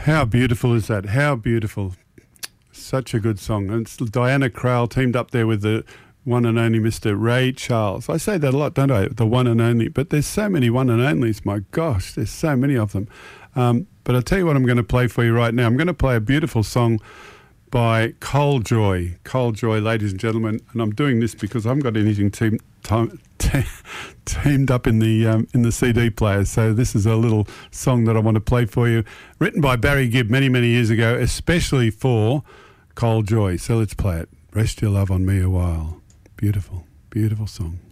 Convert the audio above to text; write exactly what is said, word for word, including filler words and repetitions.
How beautiful is that? How beautiful. Such a good song. And it's Diana Krall teamed up there with the one and only Mister Ray Charles. I say that a lot, don't I? The one and only. But there's so many one and onlys. My gosh, there's so many of them. Um, but I'll tell you what I'm going to play for you right now. I'm going to play a beautiful song by Cole Joy. Cole Joy, ladies and gentlemen. And I'm doing this because I haven't got anything team, team, teamed up in the um, in the C D player. So this is a little song that I want to play for you. Written by Barry Gibb many, many years ago, especially for Cole Joy. So let's play it. Rest your love on me a while. Beautiful, beautiful song.